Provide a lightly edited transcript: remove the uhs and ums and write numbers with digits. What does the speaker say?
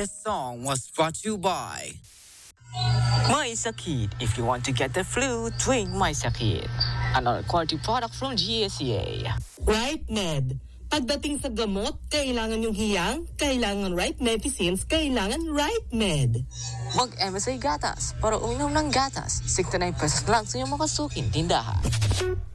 This song was brought to you by My Sakit. If you want to get the flu, drink My Sakit. Another quality product from GSCA. Right Med. Pagdating sa gamot, kailangan yung hiyang, kailangan right medicines, kailangan right med. Mag-MSA Gatas para uminom ng gatas. 69 pesos lang sa iyong makasuking tindahan.